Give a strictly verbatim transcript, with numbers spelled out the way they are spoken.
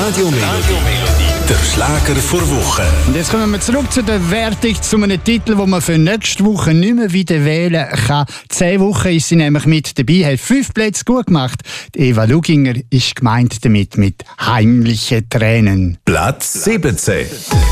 Radio Melodie, der Schlager vor Woche. Und jetzt kommen wir zurück zu der Wertung, zu einem Titel, den man für nächste Woche nicht mehr wieder wählen kann. Zehn Wochen ist sie nämlich mit dabei, hat fünf Plätze gut gemacht. Die Eva Luginger ist gemeint damit mit «Heimliche Tränen». Platz siebzehn.